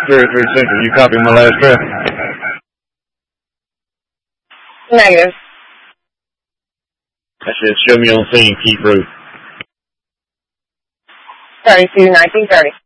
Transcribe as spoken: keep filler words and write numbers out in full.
zero three Central, you copy my last breath? Negative. I said, show me on scene, keep roof. thirty-two, nineteen thirty.